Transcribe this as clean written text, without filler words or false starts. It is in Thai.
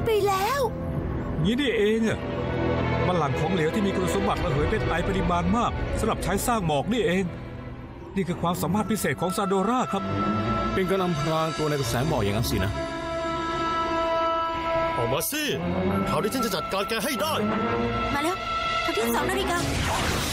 ไปแล้วนี่เองอะมันหลั่งของเหลวที่มีคุณสมบัติระเหยเป็นไอปริมาณมากสำหรับใช้สร้างหมอกนี่เองนี่คือความสามารถพิเศษของซาโดราครับเป็นการอำพรางตัวในกระแสหมอกอย่างนั้นสินะออกมาสิคราวนี้ฉันจะจัดการแกให้ได้มาแล้วครั้งที่2 นาฬิกา